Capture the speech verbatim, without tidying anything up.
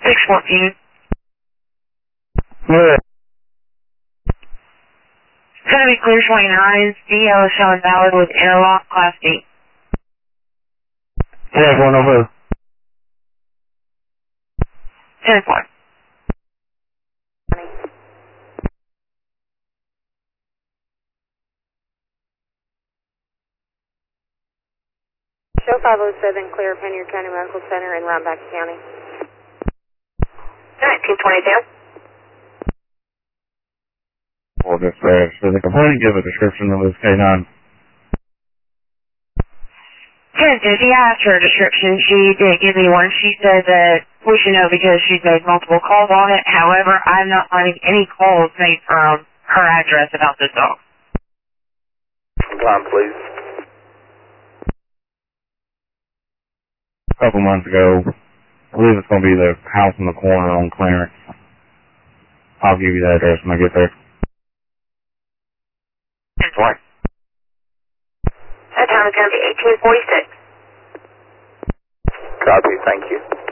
six fourteen. Yeah. It's going to be clear twenty-nine. D L is showing valid with interlock class D. Yeah, one over. ten four. Show five oh seven, clear Panier County Medical Center in Rhinebeck County. nineteen twenty-two. Or just there. So the complainant give a description of this K nine. ten fifty, I asked her a description. She did give me one. She said that we should know because she's made multiple calls on it. However, I'm not finding any calls made from her address about this dog. Time, please. A couple months ago, I believe it's going to be the house in the corner on Clarence. I'll give you the address when I get there. ten four. That time is going to be eighteen forty-six. Copy, thank you.